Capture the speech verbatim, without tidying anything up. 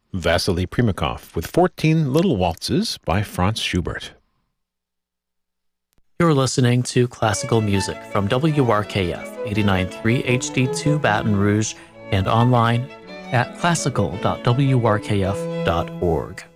Vasily Primakov with fourteen Little Waltzes by Franz Schubert. You're listening to classical music from W R K F eighty-nine point three H D two Baton Rouge and online at classical dot w r k f dot org.